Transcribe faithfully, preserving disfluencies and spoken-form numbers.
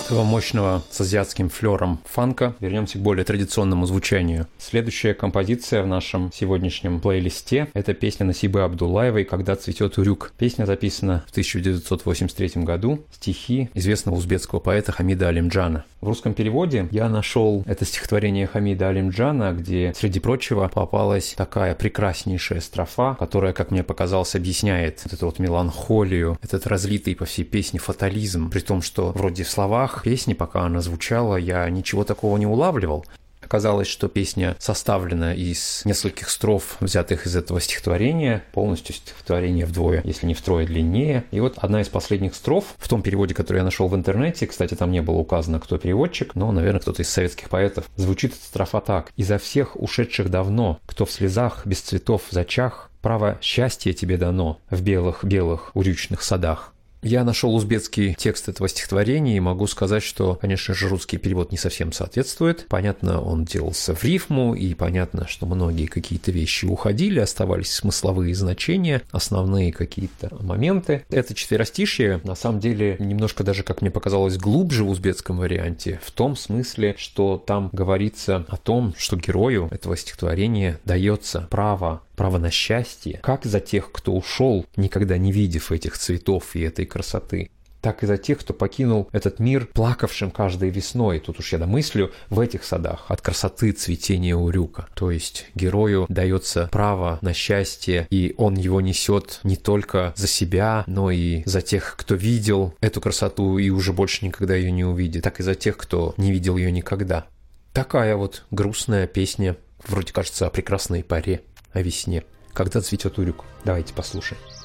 этого мощного с азиатским флером фанка вернемся к более традиционному звучанию. Следующая композиция в нашем сегодняшнем плейлисте – это песня Насибы Абдуллаевой «Когда цветет урюк». Песня записана в тысяча девятьсот восемьдесят третьем году, стихи известного узбекского поэта Хамида Алимджана. В русском переводе я нашел это стихотворение Хамида Алимджана, где, среди прочего, попалась такая прекраснейшая строфа, которая, как мне показалось, объясняет вот эту вот меланхолию, этот разлитый по всей песне фатализм, при том, что вроде в словах песни, пока она звучала, я ничего такого не улавливал. Оказалось, что песня составлена из нескольких строф, взятых из этого стихотворения, полностью стихотворение вдвое, если не втрое длиннее. И вот одна из последних строф, в том переводе, который я нашел в интернете, кстати, там не было указано, кто переводчик, но, наверное, кто-то из советских поэтов, звучит эта строфа так. «Изо всех ушедших давно, кто в слезах без цветов в зачах, право счастье тебе дано в белых-белых урючных садах». Я нашел узбекский текст этого стихотворения и могу сказать, что, конечно же, русский перевод не совсем соответствует. Понятно, он делался в рифму, и понятно, что многие какие-то вещи уходили, оставались смысловые значения, основные какие-то моменты. Это четверостишье, на самом деле, немножко даже, как мне показалось, глубже в узбекском варианте, в том смысле, что там говорится о том, что герою этого стихотворения дается право право на счастье, как за тех, кто ушел, никогда не видев этих цветов и этой красоты, так и за тех, кто покинул этот мир, плакавшим каждой весной. Тут уж я домыслю, в этих садах от красоты цветения урюка. То есть герою дается право на счастье, и он его несет не только за себя, но и за тех, кто видел эту красоту и уже больше никогда ее не увидит, так и за тех, кто не видел ее никогда. Такая вот грустная песня, вроде кажется, о прекрасной паре, о весне, когда цветет урюк. Давайте послушаем.